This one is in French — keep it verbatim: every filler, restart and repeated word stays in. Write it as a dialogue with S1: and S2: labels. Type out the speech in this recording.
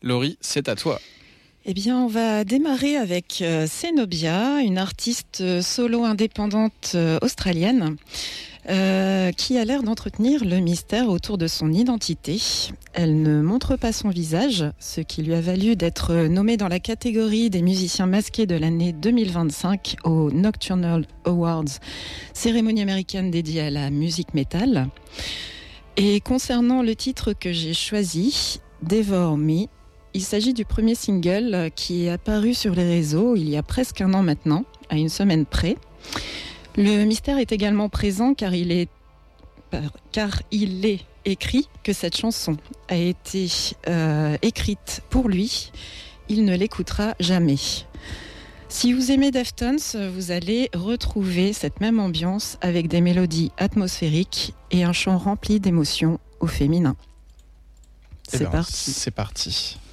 S1: Laurie, c'est à toi.
S2: Eh bien, on va démarrer avec euh, Zenobia, une artiste euh, solo indépendante euh, australienne euh, qui a l'air d'entretenir le mystère autour de son identité. Elle ne montre pas son visage, ce qui lui a valu d'être nommée dans la catégorie des musiciens masqués de l'année deux mille vingt-cinq aux Nocturnal Awards, cérémonie américaine dédiée à la musique métal. Et concernant le titre que j'ai choisi, Devour Me, il s'agit du premier single qui est apparu sur les réseaux il y a presque un an maintenant, à une semaine près. Le mystère est également présent car il est, car il est écrit que cette chanson a été euh, écrite pour lui. Il ne l'écoutera jamais. Si vous aimez Deftones, vous allez retrouver cette même ambiance avec des mélodies atmosphériques et un chant rempli d'émotions au féminin.
S1: Eh
S2: C'est
S1: ben,
S2: parti.
S1: C'est parti.